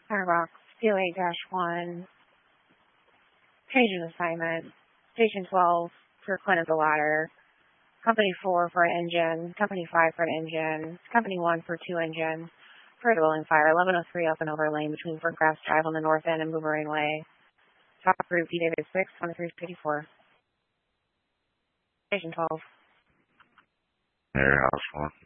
Firefox, PO8-1, paging assignment, Station 12 for clinical ladder, Company 4 for an engine, Company 5 for an engine, Company 1 for 2 engines, for a dwelling fire, 1103 up and over lane between Fordcraft Drive on the north end and Boomerang Way. Top group, D David 6, 2354. Station 12. Air House 1.